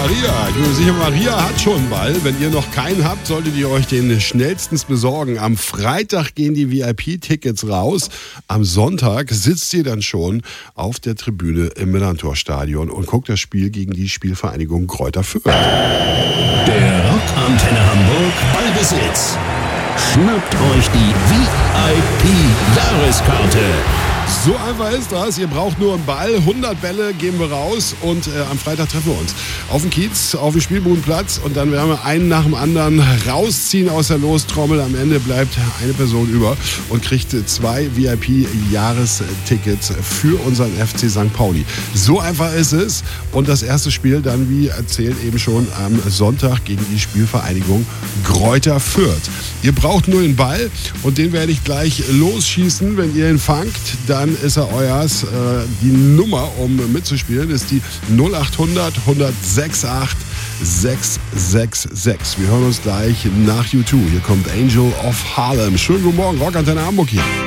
Maria. Ich bin sicher, Maria hat schon einen Ball. Wenn ihr noch keinen habt, solltet ihr euch den schnellstens besorgen. Am Freitag gehen die VIP-Tickets raus. Am Sonntag sitzt ihr dann schon auf der Tribüne im Millantor-Stadion und guckt das Spiel gegen die Spielvereinigung Greuther Fürth. Der Rockantenne Hamburg Ballbesitz. Schnappt euch die VIP-Jahreskarte. So einfach ist das. Ihr braucht nur einen Ball. 100 Bälle geben wir raus und am Freitag treffen wir uns auf dem Kiez, auf dem Spielbudenplatz und dann werden wir einen nach dem anderen rausziehen aus der Lostrommel. Am Ende bleibt eine Person über und kriegt 2 VIP-Jahrestickets für unseren FC St. Pauli. So einfach ist es und das erste Spiel dann, wie erzählt, eben schon am Sonntag gegen die Spielvereinigung Greuther Fürth. Ihr braucht nur den Ball und den werde ich gleich losschießen. Wenn ihr ihn fangt, dann ist er euers. Die Nummer, um mitzuspielen, ist die 0800 106 666. Wir hören uns gleich nach U2. Hier kommt Angel of Harlem. Schönen guten Morgen, Rockantenne Hamburg hier.